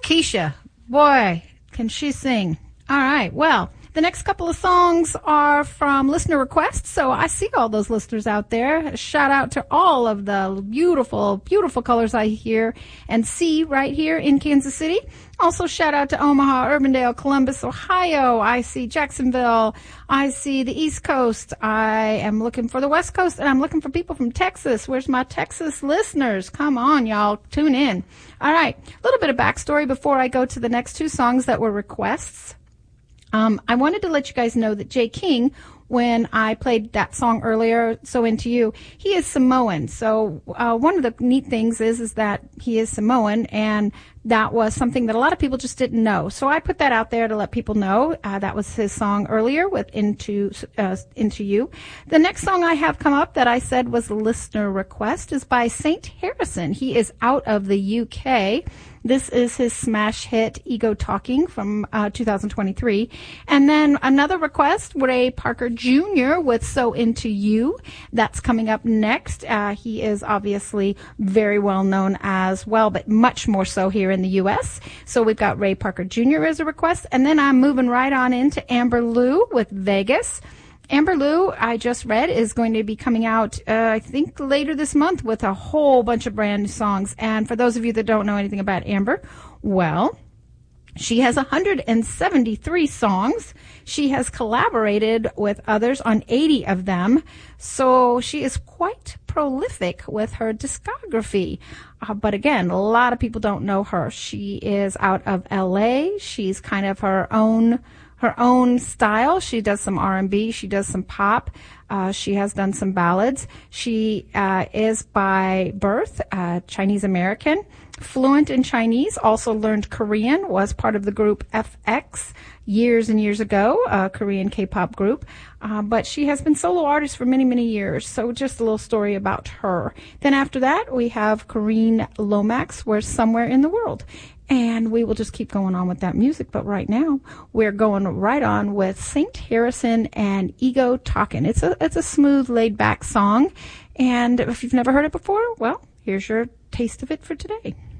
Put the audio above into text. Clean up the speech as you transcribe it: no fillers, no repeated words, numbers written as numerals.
Keisha, boy, can she sing. All right, well, the next couple of songs are from listener requests, so I see all those listeners out there. Shout out to all of the beautiful, beautiful colors I hear and see right here in Kansas City. Also, shout out to Omaha, Urbandale, Columbus, Ohio. I see Jacksonville. I see the East Coast. I am looking for the West Coast, and I'm looking for people from Texas. Where's my Texas listeners? Come on, y'all. Tune in. All right, a little bit of backstory before I go to the next two songs that were requests. I wanted to let you guys know that Jay King, when I played that song earlier, So Into You, he is Samoan. So one of the neat things is that he is Samoan, and that was something that a lot of people just didn't know. So I put that out there to let people know. That was his song earlier with Into You. The next song I have come up that I said was listener request is by Saint Harrison. He is out of the UK. This is his smash hit, Ego Talking, from 2023. And then another request, Ray Parker Jr. with So Into You. That's coming up next. He is obviously very well known as well, but much more so here in the U.S. So we've got Ray Parker Jr. as a request. And then I'm moving right on into Amber Lou with Vegas. Amber Lou, I just read, is going to be coming out, I think, later this month with a whole bunch of brand new songs. And for those of you that don't know anything about Amber, well, she has 173 songs. She has collaborated with others on 80 of them. So she is quite prolific with her discography. But again, a lot of people don't know her. She is out of L.A. She's kind of her own style. She does some R&B. She does some pop. She has done some ballads. She is by birth Chinese American, fluent in Chinese, also learned Korean, was part of the group FX years and years ago, a Korean K-pop group. But she has been solo artist for many, many years. So just a little story about her. Then after that, we have Corrine Lomax, We're Somewhere in the World. And we will just keep going on with that music. But right now, we're going right on with Saint Harrison and Ego Talkin'. It's a smooth, laid-back song. And if you've never heard it before, well, here's your taste of it for today.